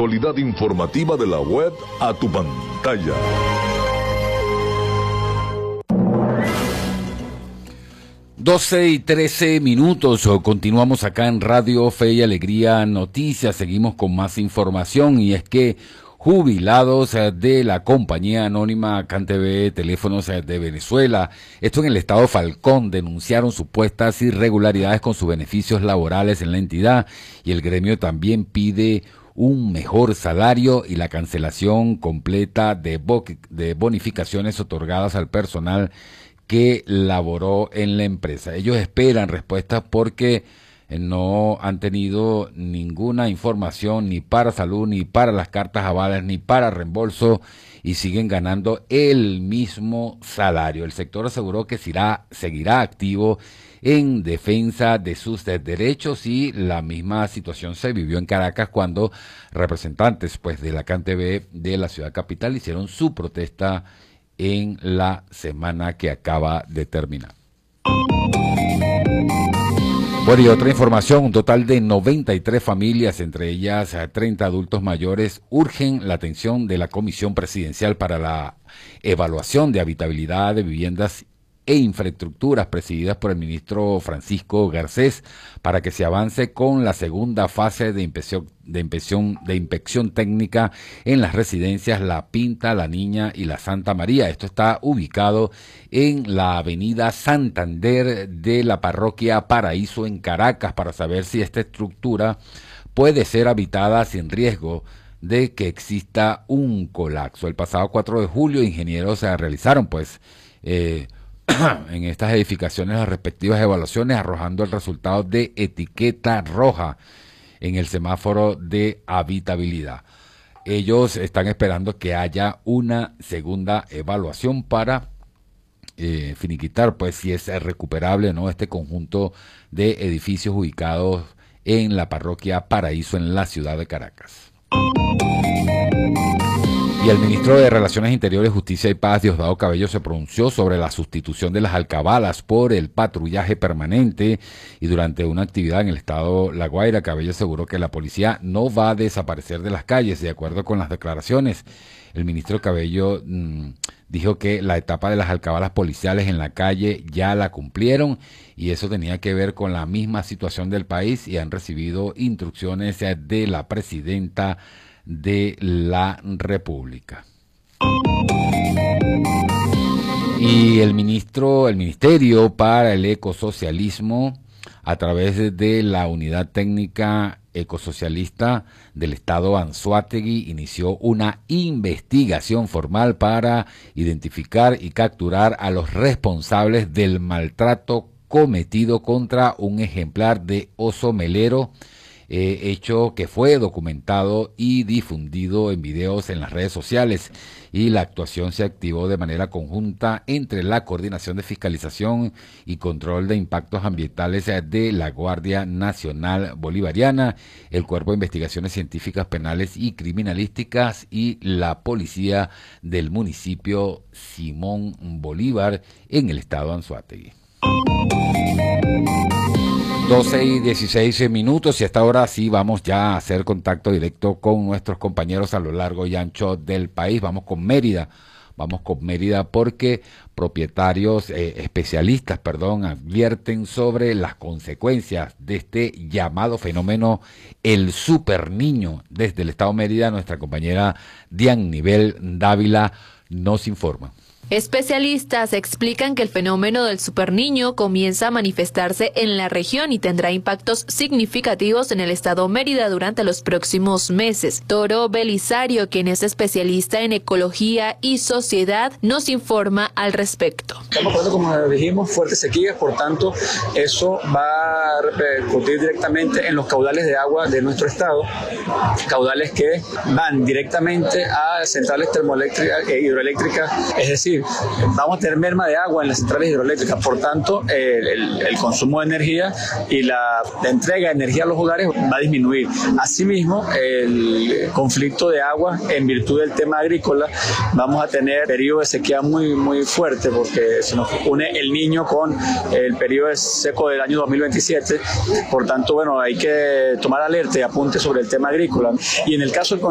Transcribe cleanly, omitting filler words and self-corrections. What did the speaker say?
actualidad informativa de la web a tu pantalla. Doce y 13 minutos, continuamos acá en Radio Fe y Alegría Noticias, seguimos con más información y es que jubilados de la compañía anónima CanTV Teléfonos de Venezuela, esto en el estado Falcón, denunciaron supuestas irregularidades con sus beneficios laborales en la entidad y el gremio también pide un mejor salario y la cancelación completa de bonificaciones otorgadas al personal que laboró en la empresa. Ellos esperan respuestas porque no han tenido ninguna información ni para salud, ni para las cartas avales, ni para reembolso y siguen ganando el mismo salario. El sector aseguró que seguirá activo en defensa de sus derechos y la misma situación se vivió en Caracas cuando representantes de la CanTV de la ciudad capital hicieron su protesta en la semana que acaba de terminar. Bueno, y otra información, un total de 93 familias, entre ellas 30 adultos mayores, urgen la atención de la Comisión Presidencial para la Evaluación de Habitabilidad de Viviendas e Infraestructuras, presididas por el ministro Francisco Garcés, para que se avance con la segunda fase de inspección técnica en las residencias La Pinta, La Niña y La Santa María. Esto está ubicado en la avenida Santander de la parroquia Paraíso en Caracas, para saber si esta estructura puede ser habitada sin riesgo de que exista un colapso. El pasado 4 de julio, ingenieros realizaron en estas edificaciones las respectivas evaluaciones, arrojando el resultado de etiqueta roja en el semáforo de habitabilidad. Ellos están esperando que haya una segunda evaluación para finiquitar si es recuperable o no este conjunto de edificios ubicados en la parroquia Paraíso en la ciudad de Caracas. Y el ministro de Relaciones Interiores, Justicia y Paz, Diosdado Cabello, se pronunció sobre la sustitución de las alcabalas por el patrullaje permanente y durante una actividad en el estado La Guaira, Cabello aseguró que la policía no va a desaparecer de las calles. De acuerdo con las declaraciones, el ministro Cabello dijo que la etapa de las alcabalas policiales en la calle ya la cumplieron y eso tenía que ver con la misma situación del país y han recibido instrucciones de la presidenta de la República. Y el Ministerio para el Ecosocialismo, a través de la Unidad Técnica Ecosocialista del Estado Anzoátegui, inició una investigación formal para identificar y capturar a los responsables del maltrato cometido contra un ejemplar de oso melero, hecho que fue documentado y difundido en videos en las redes sociales, y la actuación se activó de manera conjunta entre la Coordinación de Fiscalización y Control de Impactos Ambientales de la Guardia Nacional Bolivariana, el Cuerpo de Investigaciones Científicas Penales y Criminalísticas y la Policía del municipio Simón Bolívar en el estado Anzoátegui. 12 y 16 minutos y hasta ahora sí vamos ya a hacer contacto directo con nuestros compañeros a lo largo y ancho del país. Vamos con Mérida porque propietarios, especialistas, advierten sobre las consecuencias de este llamado fenómeno, el superniño. Desde el estado Mérida, nuestra compañera Diannivel Dávila nos informa. Especialistas explican que el fenómeno del superniño comienza a manifestarse en la región y tendrá impactos significativos en el estado Mérida durante los próximos meses. Toro Belisario, quien es especialista en ecología y sociedad, nos informa al respecto. Estamos hablando, como dijimos, fuertes sequías, por tanto, eso va a repercutir directamente en los caudales de agua de nuestro estado, caudales que van directamente a centrales termoeléctricas e hidroeléctricas, es decir, vamos a tener merma de agua en las centrales hidroeléctricas, por tanto el consumo de energía y la entrega de energía a los hogares va a disminuir. Asimismo, el conflicto de agua en virtud del tema agrícola, vamos a tener periodo de sequía muy fuerte porque se nos une el Niño con el periodo seco del año 2027, por tanto, hay que tomar alerta y apunte sobre el tema agrícola. Y en el caso del